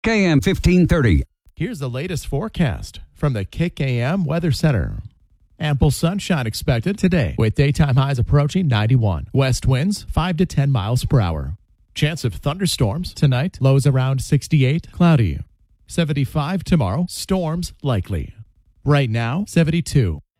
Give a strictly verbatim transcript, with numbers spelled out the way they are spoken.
K M fifteen thirty. Here's the latest forecast from the Kick A M Weather Center. Ample sunshine expected today with daytime highs approaching ninety-one. West winds five to ten miles per hour. Chance of thunderstorms tonight, lows around sixty-eight, cloudy. seventy-five tomorrow, storms likely. Right now, seventy-two.